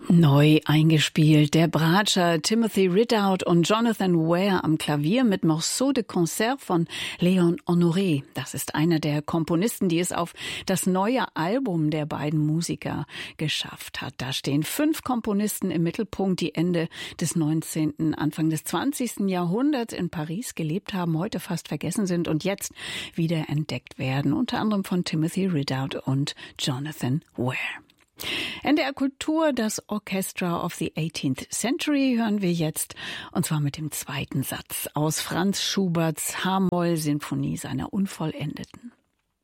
Neu eingespielt, der Bratscher Timothy Ridout und Jonathan Ware am Klavier mit Morceau de Concert von Léon Honoré. Das ist einer der Komponisten, die es auf das neue Album der beiden Musiker geschafft hat. Da stehen 5 Komponisten im Mittelpunkt, die Ende des 19., Anfang des 20. Jahrhunderts in Paris gelebt haben, heute fast vergessen sind und jetzt wieder entdeckt werden, unter anderem von Timothy Ridout und Jonathan Ware. NDR Kultur, das Orchestra of the 18th Century hören wir jetzt, und zwar mit dem zweiten Satz aus Franz Schuberts H-Moll-Sinfonie, seiner unvollendeten.